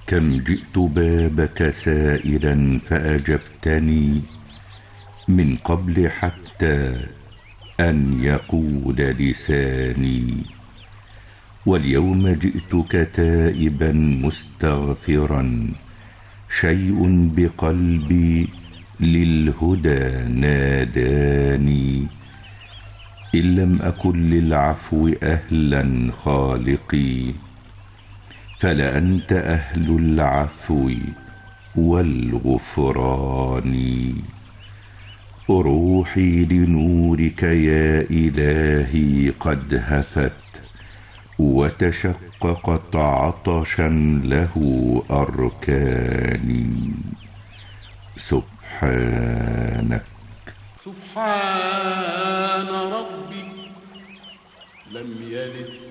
كم جئت بابك سائلا فأجبتني من قبل حتى أن يقول لساني، واليوم جئتك تائبا مستغفرا، شيء بقلبي للهدى ناداني. إن لم أكن للعفو أهلا خالقي، فلأنت أهل العفو والغفران. روحي لنورك يا إلهي قد هفت، وتشققت عطشا له أركاني. سبحانك. سبحان ربي لم يلد